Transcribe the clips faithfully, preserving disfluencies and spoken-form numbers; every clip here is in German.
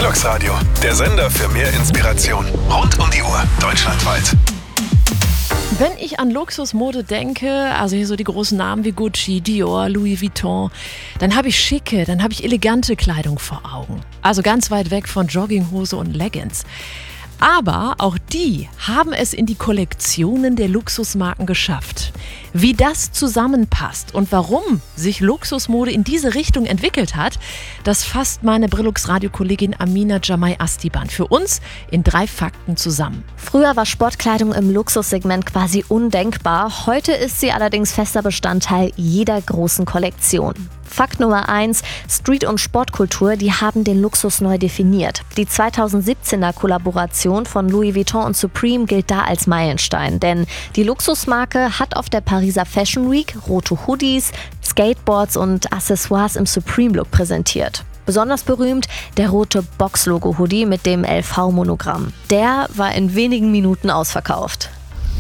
Brilux Radio, der Sender für mehr Inspiration. Rund um die Uhr, deutschlandweit. Wenn ich an Luxusmode denke, also hier so die großen Namen wie Gucci, Dior, Louis Vuitton, dann habe ich schicke, dann habe ich elegante Kleidung vor Augen. Also ganz weit weg von Jogginghose und Leggings. Aber auch die haben es in die Kollektionen der Luxusmarken geschafft. Wie das zusammenpasst und warum sich Luxusmode in diese Richtung entwickelt hat, das fasst meine Brilux-Radio-Kollegin Amina Jamai Astiban für uns in drei Fakten zusammen. Früher war Sportkleidung im Luxussegment quasi undenkbar. Heute ist sie allerdings fester Bestandteil jeder großen Kollektion. Fakt Nummer eins, Street- und Sportkultur, die haben den Luxus neu definiert. Die zweitausendsiebzehner Kollaboration von Louis Vuitton und Supreme gilt da als Meilenstein, denn die Luxusmarke hat auf der Pariser Fashion Week rote Hoodies, Skateboards und Accessoires im Supreme-Look präsentiert. Besonders berühmt der rote Box-Logo-Hoodie mit dem L V-Monogramm. Der war in wenigen Minuten ausverkauft.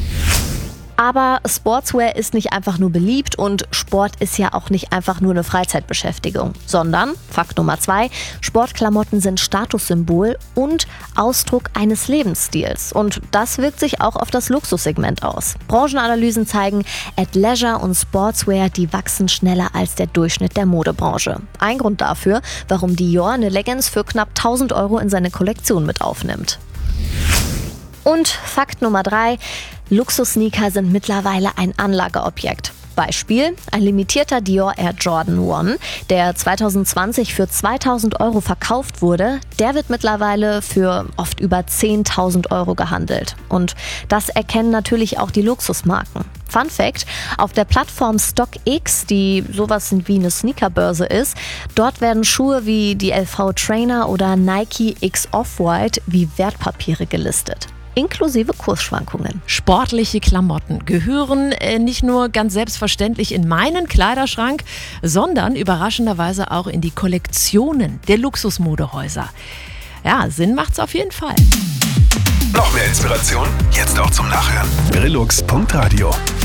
Aber Sportswear ist nicht einfach nur beliebt und Sport ist ja auch nicht einfach nur eine Freizeitbeschäftigung, sondern, Fakt Nummer zwei, Sportklamotten sind Statussymbol und Ausdruck eines Lebensstils. Und das wirkt sich auch auf das Luxussegment aus. Branchenanalysen zeigen, Athleisure und Sportswear, die wachsen schneller als der Durchschnitt der Modebranche. Ein Grund dafür, warum Dior eine Leggings für knapp tausend Euro in seine Kollektion mit aufnimmt. Und Fakt Nummer drei, Luxus-Sneaker sind mittlerweile ein Anlageobjekt. Beispiel, ein limitierter Dior Air Jordan One, der zweitausendzwanzig für zweitausend Euro verkauft wurde, der wird mittlerweile für oft über zehntausend Euro gehandelt. Und das erkennen natürlich auch die Luxusmarken. Fun Fact, auf der Plattform StockX, die sowas wie eine Sneakerbörse ist, dort werden Schuhe wie die L V Trainer oder Nike X Off-White wie Wertpapiere gelistet. Inklusive Kursschwankungen. Sportliche Klamotten gehören äh, nicht nur ganz selbstverständlich in meinen Kleiderschrank, sondern überraschenderweise auch in die Kollektionen der Luxusmodehäuser. Ja, Sinn macht's auf jeden Fall. Noch mehr Inspiration? Jetzt auch zum Nachhören. Brilux Punkt Radio.